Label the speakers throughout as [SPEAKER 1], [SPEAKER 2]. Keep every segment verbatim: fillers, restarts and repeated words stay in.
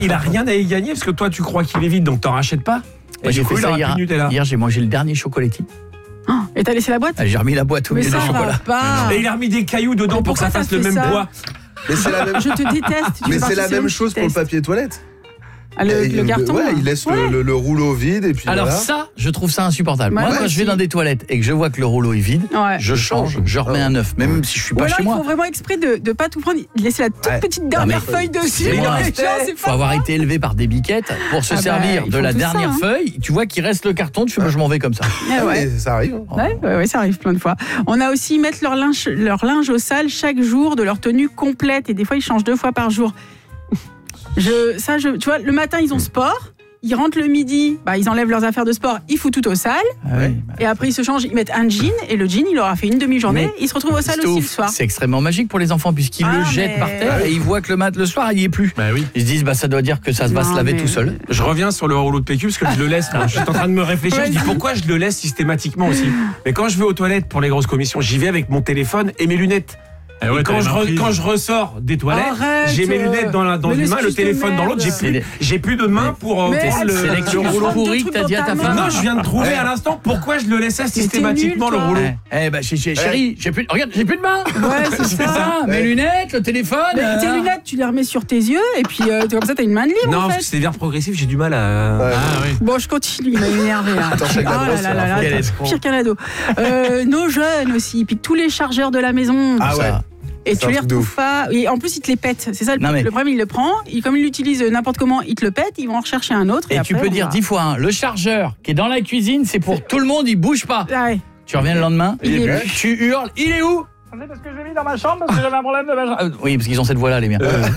[SPEAKER 1] Il a rien à y gagner parce que toi tu crois qu'il est vide donc t'en rachètes pas. Et
[SPEAKER 2] Moi, j'ai
[SPEAKER 1] coup,
[SPEAKER 2] fait ça hier.
[SPEAKER 1] Nutella.
[SPEAKER 2] Hier, j'ai mangé le dernier chocolatier.
[SPEAKER 3] Oh, et t'as laissé la boîte?
[SPEAKER 2] Ah, j'ai remis la boîte au
[SPEAKER 3] Mais
[SPEAKER 2] milieu
[SPEAKER 3] ça
[SPEAKER 2] du
[SPEAKER 3] va
[SPEAKER 2] chocolat.
[SPEAKER 3] pas.
[SPEAKER 1] Et il a remis des cailloux dedans
[SPEAKER 3] Mais
[SPEAKER 1] pour que ça
[SPEAKER 3] pourquoi
[SPEAKER 1] fasse
[SPEAKER 3] t'as
[SPEAKER 1] le
[SPEAKER 3] fait
[SPEAKER 1] même
[SPEAKER 3] ça
[SPEAKER 1] poids.
[SPEAKER 4] Mais c'est la même,
[SPEAKER 3] Je te déteste. Tu
[SPEAKER 4] mais
[SPEAKER 3] fais
[SPEAKER 4] c'est
[SPEAKER 3] partie
[SPEAKER 4] la
[SPEAKER 3] de ceux
[SPEAKER 4] même
[SPEAKER 3] qui
[SPEAKER 4] chose pour le
[SPEAKER 3] détestent.
[SPEAKER 4] papier toilette.
[SPEAKER 3] Ah, le,
[SPEAKER 4] Et
[SPEAKER 3] le carton.
[SPEAKER 4] Ouais,
[SPEAKER 3] hein.
[SPEAKER 4] il laisse
[SPEAKER 3] Ouais.
[SPEAKER 4] le, le- le rouleau vide et puis
[SPEAKER 2] Alors
[SPEAKER 4] voilà.
[SPEAKER 2] ça, je trouve ça insupportable.
[SPEAKER 3] Ouais,
[SPEAKER 2] Moi,
[SPEAKER 3] moi
[SPEAKER 2] quand je vais
[SPEAKER 3] aussi.
[SPEAKER 2] dans des toilettes et que je vois que le rouleau est vide,
[SPEAKER 3] Ouais.
[SPEAKER 2] je change, je remets un neuf, même si je suis
[SPEAKER 3] Ou
[SPEAKER 2] pas
[SPEAKER 3] alors
[SPEAKER 2] chez
[SPEAKER 3] il faut
[SPEAKER 2] moi.
[SPEAKER 3] vraiment exprès de ne pas tout prendre, de laisser la toute
[SPEAKER 4] Ouais.
[SPEAKER 3] petite dernière
[SPEAKER 2] Non, mais-
[SPEAKER 3] feuille dessus.
[SPEAKER 2] C'est
[SPEAKER 3] Genre,
[SPEAKER 2] moi.
[SPEAKER 3] c'est
[SPEAKER 2] Faut
[SPEAKER 3] pas
[SPEAKER 2] avoir
[SPEAKER 3] moi.
[SPEAKER 2] été élevé par des biquettes pour se
[SPEAKER 3] Ah bah,
[SPEAKER 2] servir
[SPEAKER 3] ils
[SPEAKER 2] de
[SPEAKER 3] font
[SPEAKER 2] la
[SPEAKER 3] tout ça,
[SPEAKER 2] dernière
[SPEAKER 3] hein.
[SPEAKER 2] feuille. Tu vois qu'il reste le carton, tu fais, moi je m'en vais comme ça.
[SPEAKER 3] Eh
[SPEAKER 4] Ah,
[SPEAKER 3] ouais.
[SPEAKER 4] mais ça arrive.
[SPEAKER 3] Ouais, ouais, ouais, ça arrive plein de fois. On a aussi mettre leur linge, leur linge au sale chaque jour de leur tenue complète et des fois ils changent deux fois par jour. Je, ça, je, tu vois, le matin ils ont sport, ils rentrent le midi, bah, ils enlèvent leurs affaires de sport, ils foutent tout au sale
[SPEAKER 2] Ah oui, bah,
[SPEAKER 3] et après ils se changent, ils mettent un jean et le jean il leur a fait une demi-journée,
[SPEAKER 2] Mais
[SPEAKER 3] ils se retrouvent au sale
[SPEAKER 2] c'est
[SPEAKER 3] aussi
[SPEAKER 2] ouf.
[SPEAKER 3] le soir.
[SPEAKER 2] C'est extrêmement magique pour les enfants puisqu'ils
[SPEAKER 3] Ah,
[SPEAKER 2] le jettent
[SPEAKER 3] mais-
[SPEAKER 2] par terre et ils voient que le mat le soir il y est plus.
[SPEAKER 1] Bah oui.
[SPEAKER 2] Ils se disent bah ça doit dire que ça va
[SPEAKER 3] Non,
[SPEAKER 2] se laver
[SPEAKER 3] mais-
[SPEAKER 2] tout seul.
[SPEAKER 1] Je reviens sur le rouleau de P Q parce que je le laisse. Moi. Je suis en train de me réfléchir. Je dis pourquoi je le laisse systématiquement aussi. Mais quand je vais aux toilettes pour les grosses commissions, j'y vais avec mon téléphone et mes lunettes.
[SPEAKER 5] Eh ouais,
[SPEAKER 1] et quand
[SPEAKER 5] t'as
[SPEAKER 1] je,
[SPEAKER 5] les
[SPEAKER 1] re-
[SPEAKER 5] mains prises.
[SPEAKER 1] quand je ressors des toilettes,
[SPEAKER 3] Arrête,
[SPEAKER 1] j'ai mes
[SPEAKER 3] euh,
[SPEAKER 1] lunettes dans, la, dans
[SPEAKER 3] mais
[SPEAKER 1] une main, le
[SPEAKER 3] l'excuse de
[SPEAKER 1] téléphone dans l'autre, j'ai
[SPEAKER 3] merde.
[SPEAKER 1] plus,
[SPEAKER 2] C'est-
[SPEAKER 1] j'ai plus de main pour, euh,
[SPEAKER 3] Mais
[SPEAKER 1] prendre le,
[SPEAKER 2] c'est
[SPEAKER 1] le
[SPEAKER 2] l'excuse
[SPEAKER 1] rouleau.
[SPEAKER 3] rentre
[SPEAKER 2] pourri
[SPEAKER 3] deux
[SPEAKER 2] que t'as dit à ta
[SPEAKER 3] trucs dans
[SPEAKER 2] femme.
[SPEAKER 3] ta main.
[SPEAKER 1] Non, je viens de trouver
[SPEAKER 4] Ouais.
[SPEAKER 1] à l'instant pourquoi je le laissais systématiquement
[SPEAKER 3] nul,
[SPEAKER 1] le
[SPEAKER 3] toi.
[SPEAKER 1] rouleau.
[SPEAKER 2] Eh, eh ben chez, chez- chérie, j'ai plus, regarde, j'ai plus de main.
[SPEAKER 3] Ouais, c'est
[SPEAKER 2] C'est
[SPEAKER 3] ça.
[SPEAKER 2] ça, mes lunettes, le téléphone.
[SPEAKER 3] Mais
[SPEAKER 2] euh,
[SPEAKER 3] tes lunettes, tu les remets sur tes yeux et puis euh, comme ça t'as une main de libre
[SPEAKER 1] Non,
[SPEAKER 3] en
[SPEAKER 1] parce
[SPEAKER 3] fait.
[SPEAKER 1] que c'est des vers progressifs, j'ai du mal à.
[SPEAKER 4] Ouais.
[SPEAKER 5] Ah oui.
[SPEAKER 3] Bon, je continue, il m'a énervé. Hein.
[SPEAKER 4] Attends, chèque
[SPEAKER 3] Ah
[SPEAKER 4] d'adresse,
[SPEAKER 3] là là là
[SPEAKER 2] quel
[SPEAKER 3] là,
[SPEAKER 2] escroc.
[SPEAKER 3] pire qu'un ado. Euh, nos jeunes aussi, ils piquent tous les chargeurs de la maison.
[SPEAKER 4] Ah ouais.
[SPEAKER 2] ça.
[SPEAKER 3] Et
[SPEAKER 4] c'est
[SPEAKER 3] tu
[SPEAKER 4] un
[SPEAKER 3] les
[SPEAKER 4] truc de
[SPEAKER 3] retrouves
[SPEAKER 4] ouf.
[SPEAKER 3] pas. Et en plus, ils te les pètent. C'est ça le,
[SPEAKER 2] Non, mais-
[SPEAKER 3] le problème, il le prend. Il, comme il l'utilise n'importe comment, il te le pète. Ils vont en rechercher un autre.
[SPEAKER 2] Et,
[SPEAKER 3] Et,
[SPEAKER 2] tu
[SPEAKER 3] après,
[SPEAKER 2] peux
[SPEAKER 3] on
[SPEAKER 2] dire
[SPEAKER 3] va-
[SPEAKER 2] dix fois un. Le chargeur qui est dans la cuisine, c'est pour tout le monde, il bouge pas.
[SPEAKER 3] Ah ouais.
[SPEAKER 2] Tu reviens le lendemain,
[SPEAKER 3] Il est
[SPEAKER 2] tu hurles, il est où? C'est parce que je l'ai mis dans ma chambre parce que j'avais un problème de ma chambre. Oui, parce qu'ils ont cette voix-là, les miens.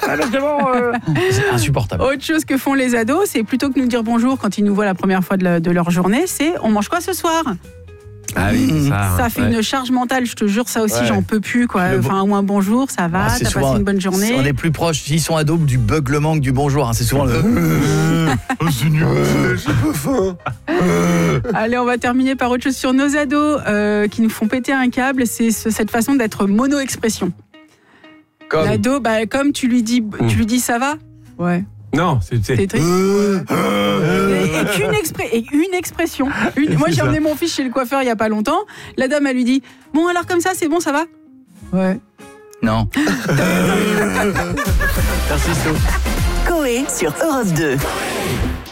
[SPEAKER 2] C'est insupportable.
[SPEAKER 3] Autre chose que font les ados, c'est plutôt que nous dire bonjour quand ils nous voient la première fois de, la- de leur journée, c'est on mange quoi ce soir?
[SPEAKER 1] Ah oui, ça.
[SPEAKER 3] Ça fait une charge mentale, je te jure, ça aussi,
[SPEAKER 4] Ouais.
[SPEAKER 3] j'en peux plus. Quoi.
[SPEAKER 2] Le bon-
[SPEAKER 3] Enfin, ou un bonjour, ça va,
[SPEAKER 2] Ah, c'est
[SPEAKER 3] t'as
[SPEAKER 2] souvent-
[SPEAKER 3] passé une bonne journée.
[SPEAKER 2] On est plus proche, s'ils sont ados, du beuglement que du bonjour. hein. C'est souvent le.
[SPEAKER 5] Oh, c'est nul.
[SPEAKER 4] Euh, J'ai pas faim.
[SPEAKER 3] Allez, on va terminer par autre chose sur nos ados euh, qui nous font péter un câble. C'est ce- cette façon d'être mono-expression.
[SPEAKER 4] Comme.
[SPEAKER 3] L'ado, bah, comme tu lui dis, tu lui dis ça va. Ouais.
[SPEAKER 1] Non, c'est. c'est-
[SPEAKER 3] C'est triste. Et, et qu'une expré- et une expression. Une- Moi, j'ai emmené mon fils chez le coiffeur il y a pas longtemps. La dame, elle lui dit bon, alors comme ça, c'est bon, ça va. Ouais.
[SPEAKER 2] Non. Merci, Slo.
[SPEAKER 6] Coé sur Europe deux.